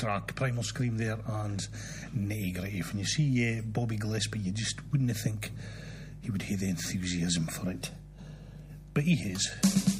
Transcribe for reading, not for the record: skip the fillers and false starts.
track, Primal Scream there, and Nitty Gritty. When you see Bobby Gillespie, you just wouldn't think he would have the enthusiasm for it. But he is.